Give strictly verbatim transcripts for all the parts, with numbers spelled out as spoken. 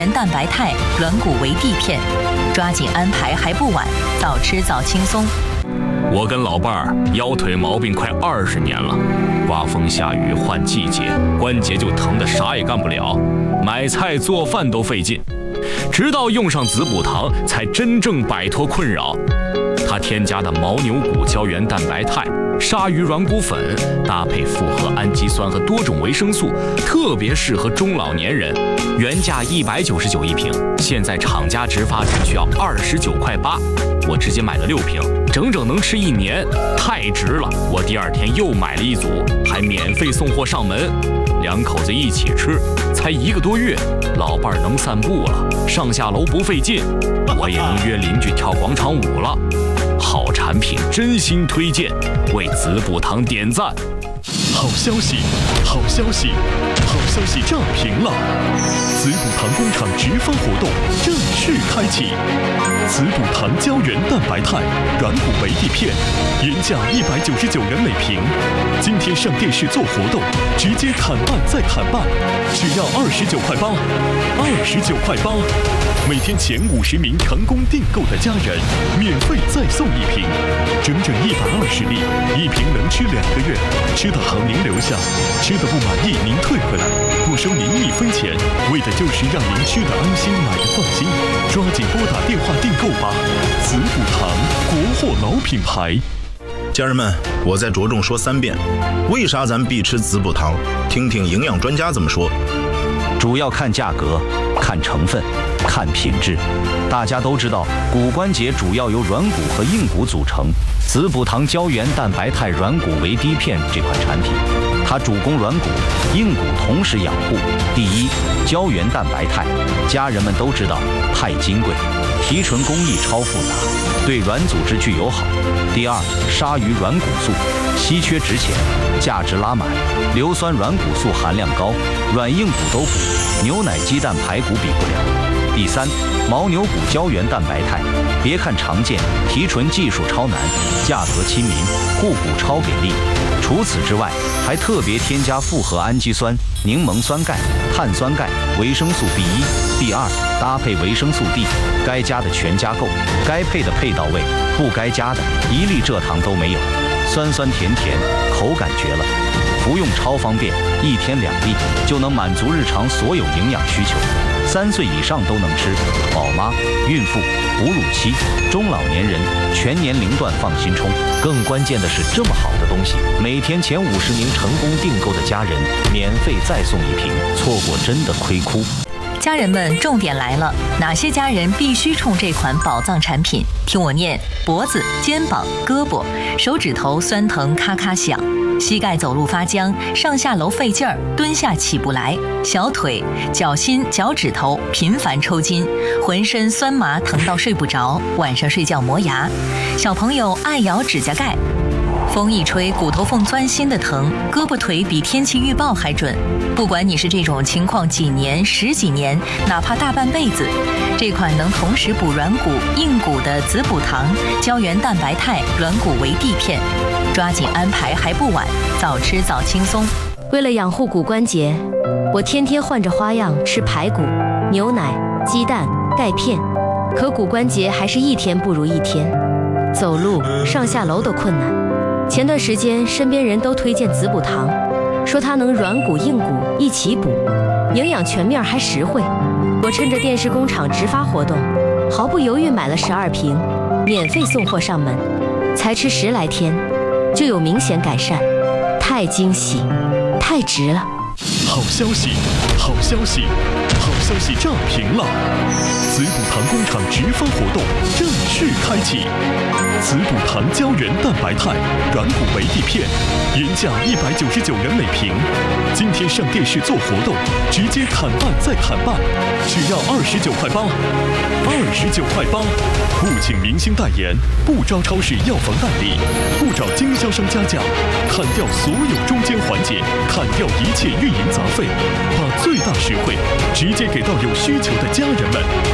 蛋白肽、软骨维 D 片，抓紧安排还不晚，早吃早轻松。 我跟老伴儿腰腿毛病快二十年了，刮风下雨换季节，关节就疼得啥也干不了，买菜做饭都费劲。直到用上子补糖，才真正摆脱困扰。它添加的牦牛骨胶原蛋白肽、鲨鱼软骨粉，搭配复合氨基酸和多种维生素，特别适合中老年人。原价一百九十九一瓶，现在厂家直发只需要二十九块八，我直接买了六瓶，整整能吃一年，太值了！我第二天又买了一组，还免费送货上门。两口子一起吃，才一个多月，老伴儿能散步了，上下楼不费劲，我也能约邻居跳广场舞了。好产品真心推荐，为子补糖点赞。 好消息，好消息，好消息炸屏了！子补糖工厂直发活动正式开启。子补糖胶原蛋白肽、软骨维 D 片，原价一百九十九元每瓶，今天上电视做活动，直接砍半再砍半，只要二十九块八，二十九块八。每天前五十名成功订购的家人，免费再送一瓶，整整一百二十粒，一瓶能吃两个月。吃的好您留下，吃的不满意您退回来，不收您一分钱，为的就是让您吃的安心，买的放心。抓紧拨打电话订购吧！子补糖，国货老品牌。 家人们，我再着重说三遍，为啥咱必吃子补糖？听听营养专家怎么说。 主要看价格，看成分，看品质。大家都知道，骨关节主要由软骨和硬骨组成。子补糖胶原蛋白肽软骨维 D 片这款产品，它主攻软骨、硬骨同时养护。第一，胶原蛋白肽，家人们都知道太金贵，提纯工艺超复杂，对软组织具有好。第二，鲨鱼软骨素，稀缺值钱，价值拉满，硫酸软骨素含量高，软硬骨都补，牛奶、鸡蛋、排骨比不了。第三，牦牛骨胶原蛋白肽，别看常见，提纯技术超难，价格亲民，护骨超给力。除此之外，还特别添加复合氨基酸、柠檬酸钙、碳酸钙、维生素 B 一、B 二，搭配维生素 D， 该加的全加够，该配的配到位，不该加的一粒蔗糖都没有，酸酸甜甜，口感绝了。服用超方便，一天两粒就能满足日常所有营养需求，三岁以上都能吃，宝妈、孕妇、哺乳期、中老年人全年龄段放心冲。更关键的是，这么好的东西，每天前五十名成功订购的家人免费再送一瓶，错过真的亏哭。 家人们，重点来了，哪些家人必须冲这款宝藏产品？听我念：脖子、肩膀、胳膊、手指头酸疼咔咔响，膝盖走路发僵，上下楼费劲儿，蹲下起不来；小腿、脚心、脚趾头频繁抽筋，浑身酸麻疼到睡不着，晚上睡觉磨牙；小朋友爱咬指甲盖。风一吹，骨头缝钻心的疼，胳膊腿比天气预报还准。不管你是这种情况几年、十几年，哪怕大半辈子，这款能同时补软骨、硬骨的子补糖胶原蛋白肽软骨维 D 片，抓紧安排还不晚，早吃早轻松。 为了养护骨关节，我天天换着花样吃排骨、牛奶、鸡蛋、钙片，可骨关节还是一天不如一天，走路、上下楼都困难。前段时间身边人都推荐子补糖，说它能软骨硬骨一起补，营养全面还实惠。我趁着电视工厂直发活动，毫不犹豫买了十二瓶，免费送货上门，才吃十来天就有明显改善，太惊喜，太值了！ 好消息，好消息，好消息炸屏了！子补糖工厂直发活动正式开启。子补糖胶原蛋白肽软骨维 D 片，原价一百九十九元每瓶，今天上电视做活动，直接砍半再砍半，只要二十九块八，二十九块八。不请明星代言，不招超市药房代理，不找经销商加价，砍掉所有中间环节，砍掉一切运营杂费，把最大实惠直接给到有需求的家人们。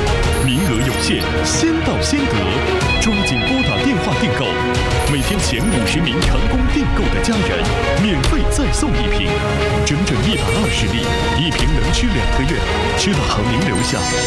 名额有限，先到先得，抓紧拨打电话订购。每天前五十名成功订购的家人，免费再送一瓶，整整一百二十粒，一瓶能吃两个月，吃到好您留下。